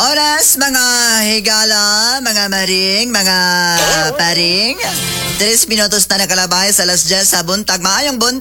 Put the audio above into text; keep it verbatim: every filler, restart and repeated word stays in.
Oras, mga higala, mga maring, mga paring. Tres minutos na nakalabay sa alas diyes sa buntag. Maayong buntag.